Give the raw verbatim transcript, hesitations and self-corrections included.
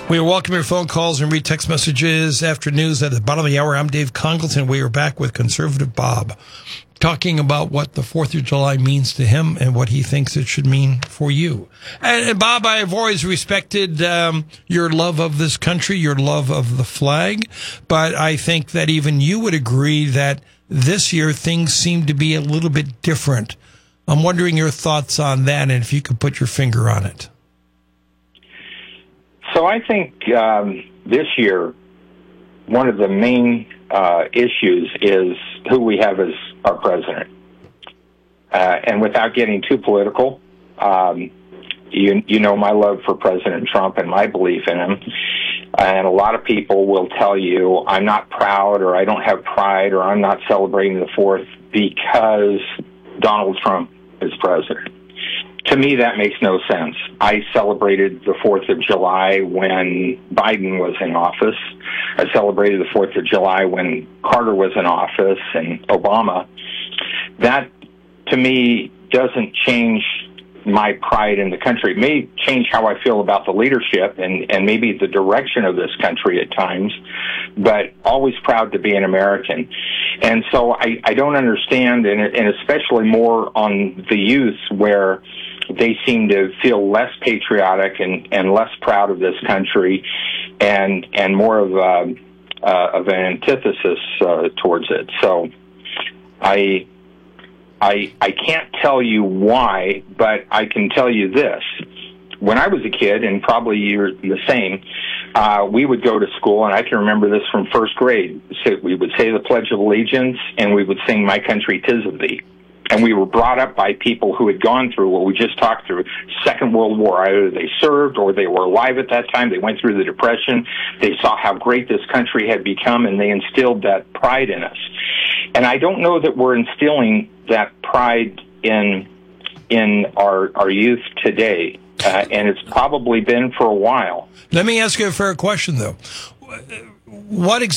We welcome your phone calls and read text messages after news at the bottom of the hour. I'm Dave Congleton. We are back with Conservative Bob, talking about what the fourth of July means to him and what he thinks it should mean for you. And, and Bob, I have always respected um, your love of this country, your love of the flag, but I think that even you would agree that this year things seem to be a little bit different. I'm wondering your thoughts on that and if you could put your finger on it. So I think um, this year, one of the main uh, issues is who we have as our president. Uh, and without getting too political, um, you, you know my love for President Trump and my belief in him. And a lot of people will tell you, I'm not proud, or I don't have pride, or I'm not celebrating the fourth because Donald Trump is president. To me, that makes no sense. I celebrated the fourth of July when Biden was in office. I celebrated the fourth of July when Carter was in office and Obama. That, to me, doesn't change my pride in the country. It may change how I feel about the leadership and, and maybe the direction of this country at times, but always proud to be an American. And so I, I don't understand, and, and especially more on the youth, where they seem to feel less patriotic and, and less proud of this country, and and more of a, uh, of an antithesis uh, towards it. So I I I can't tell you why, but I can tell you this. When I was a kid, and probably you're the same, uh, we would go to school, and I can remember this from first grade. So we would say the Pledge of Allegiance, and we would sing My Country 'Tis of Thee. And we were brought up by people who had gone through what we just talked through, Second World War. Either they served or they were alive at that time. They went through the Depression. They saw how great this country had become, and they instilled that pride in us. And I don't know that we're instilling that pride in in our our youth today, uh, and it's probably been for a while. Let me ask you a fair question, though. What exactly